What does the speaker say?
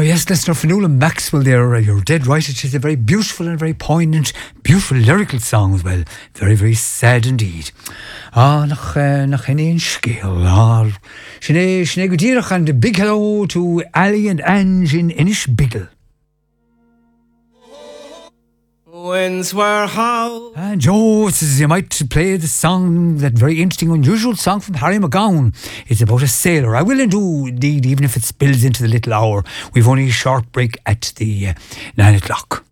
yes, listener, Fionnuala Maxwell there, you're dead right. It is a very beautiful and very poignant, beautiful lyrical song as well. Very, very sad indeed. Nach henne in scale. Shine Gudirach, and a big hello to Ali and Ange in Inishbiggle. Winds were howling. And Joe says you might play the song, that very interesting, unusual song from Harry McGowan. It's about a sailor. I will do indeed, even if it spills into the little hour. We've only a short break at the 9 o'clock.